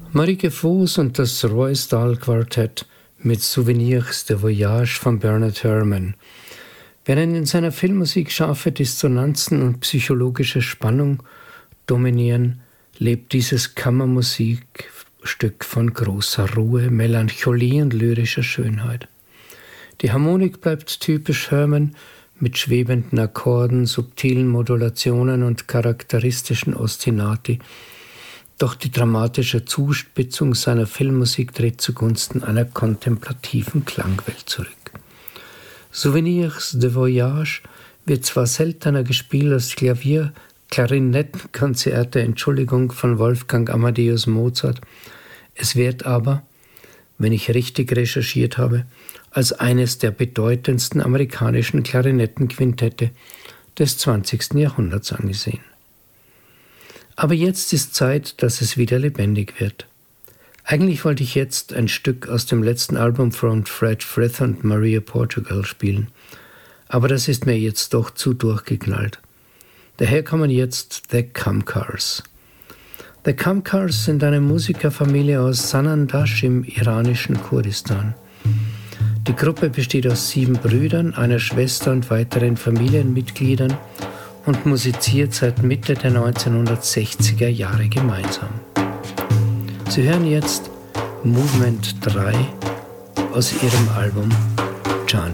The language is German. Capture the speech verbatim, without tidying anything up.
Marieke Voß und das Ruysdael-Quartett mit Souvenirs de Voyage von Bernard Herrmann. Während in seiner Filmmusik scharfe Dissonanzen und psychologische Spannung dominieren, lebt dieses Kammermusikstück von großer Ruhe, Melancholie und lyrischer Schönheit. Die Harmonik bleibt typisch Herrmann mit schwebenden Akkorden, subtilen Modulationen und charakteristischen Ostinati. Doch die dramatische Zuspitzung seiner Filmmusik dreht zugunsten einer kontemplativen Klangwelt zurück. Souvenirs de Voyage wird zwar seltener gespielt als Klavier, Klarinettenkonzerte, Entschuldigung, von Wolfgang Amadeus Mozart. Es wird aber, wenn ich richtig recherchiert habe, als eines der bedeutendsten amerikanischen Klarinettenquintette des zwanzigsten Jahrhunderts angesehen. Aber jetzt ist Zeit, dass es wieder lebendig wird. Eigentlich wollte ich jetzt ein Stück aus dem letzten Album von Fred Frith und Maria Portugal spielen, aber das ist mir jetzt doch zu durchgeknallt. Daher kommen jetzt The Kamkars. The Kamkars sind eine Musikerfamilie aus Sanandaj im iranischen Kurdistan. Die Gruppe besteht aus sieben Brüdern, einer Schwester und weiteren Familienmitgliedern und musiziert seit Mitte der neunzehnhundertsechziger Jahre gemeinsam. Sie hören jetzt Movement drei aus ihrem Album